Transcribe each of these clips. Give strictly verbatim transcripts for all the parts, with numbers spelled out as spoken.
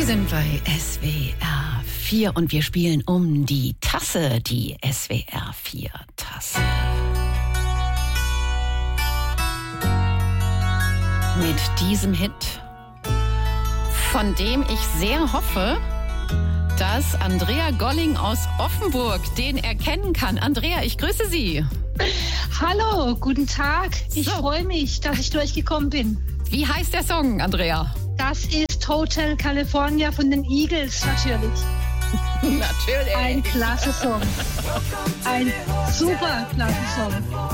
sind bei S W R vier und wir spielen um die Tasse, die S W R vier Tasse. Mit diesem Hit, von dem ich sehr hoffe, dass Andrea Golling aus Offenburg den erkennen kann. Andrea, ich grüße Sie. Hallo, guten Tag. Ich so. freue mich, dass ich durchgekommen bin. Wie heißt der Song, Andrea? Das ist Hotel California von den Eagles natürlich. Natürlich. Ein klasse Song. Ein super klasse Song.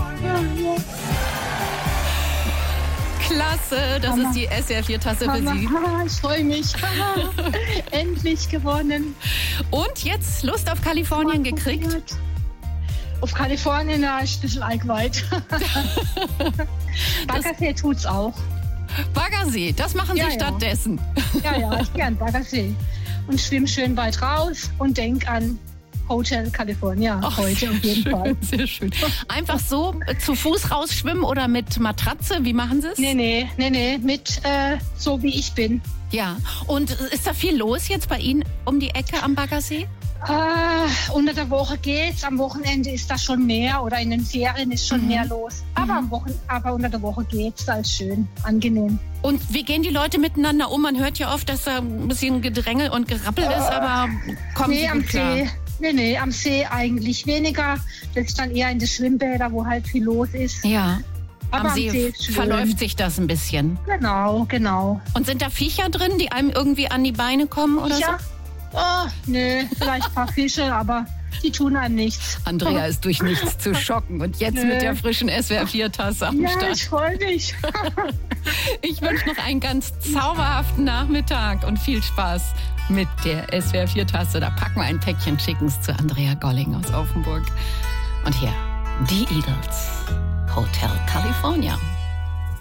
Klasse, das Hammer. Ist die S W R vier Tasse für Sie. Ich freue mich. Endlich gewonnen. Und jetzt Lust auf Kalifornien gekriegt? Auf Kalifornien, na, ist ein bisschen arg-weit. Baggersee tut's auch. Baggersee, das machen Sie ja, stattdessen. Ja, ja, ich gern Baggersee. Und schwimme schön weit raus und denk an Hotel California. Ach, heute auf jeden schön, Fall. Sehr schön. Einfach so zu Fuß rausschwimmen oder mit Matratze? Wie machen Sie es? Nee, nee, nee, nee, mit äh, so wie ich bin. Ja, und ist da viel los jetzt bei Ihnen um die Ecke am Baggersee? Äh, unter der Woche geht's, am Wochenende ist das schon mehr oder in den Ferien ist schon mhm. mehr los. Aber, am Wochen, aber unter der Woche geht's, da ist schön, angenehm. Und wie gehen die Leute miteinander um? Man hört ja oft, dass da ein bisschen Gedrängel und Gerappel ist, aber kommen nee, Sie gut am klar? See, nee, nee, am See eigentlich weniger. Das ist dann eher in den Schwimmbädern, wo halt viel los ist. Ja. Aber am See, am See verläuft sich das ein bisschen. Genau, genau. Und sind da Viecher drin, die einem irgendwie an die Beine kommen oder ja. so? Oh, nö, vielleicht ein paar Fische, aber die tun einem nichts. Andrea ist durch nichts zu schocken und jetzt nö. Mit der frischen S W R vier Tasse am ja, Start. Ja, ich freue mich. Ich wünsche noch einen ganz zauberhaften Nachmittag und viel Spaß mit der S W R vier Tasse. Da packen wir ein Päckchen, schicken es zu Andrea Golling aus Offenburg. Und hier, die Eagles, Hotel California.